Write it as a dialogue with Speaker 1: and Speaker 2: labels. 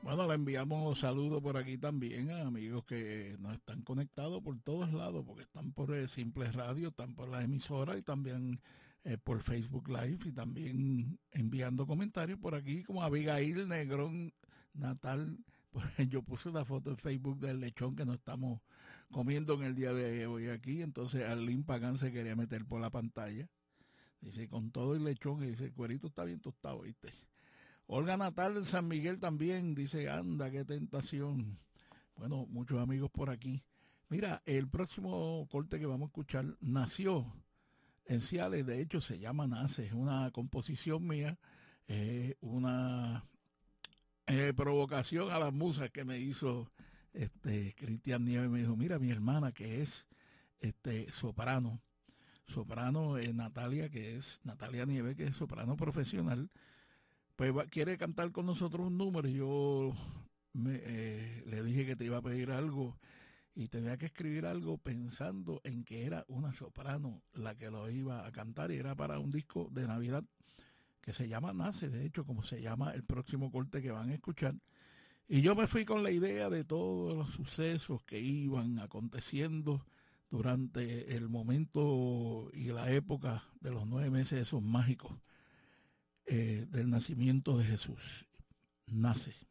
Speaker 1: Bueno, le enviamos saludos por aquí también a amigos que nos están conectados por todos lados, porque están por Simple Radio, están por la emisora y también por Facebook Live y también enviando comentarios por aquí, como Abigail Negrón Natal. Pues yo puse una foto en Facebook del lechón que nos estamos comiendo en el día de hoy aquí, entonces Arlene Pagán se quería meter por la pantalla. Dice, con todo el lechón, y dice, el cuerito está bien tostado, ¿viste? Olga Natal de San Miguel también dice, anda, qué tentación. Bueno, muchos amigos por aquí. Mira, el próximo corte que vamos a escuchar nació en Ciales, de hecho se llama Nace, es una composición mía, una provocación a las musas que me hizo Cristian Nieves. Me dijo, mira, mi hermana que es soprano, Natalia, que es Natalia Nieves, que es soprano profesional, pues quiere cantar con nosotros un número. Y yo le dije que te iba a pedir algo y tenía que escribir algo pensando en que era una soprano la que lo iba a cantar y era para un disco de Navidad que se llama Nace, de hecho, como se llama el próximo corte que van a escuchar. Y yo me fui con la idea de todos los sucesos que iban aconteciendo durante el momento y la época de los 9 meses esos mágicos del nacimiento de Jesús. Nace.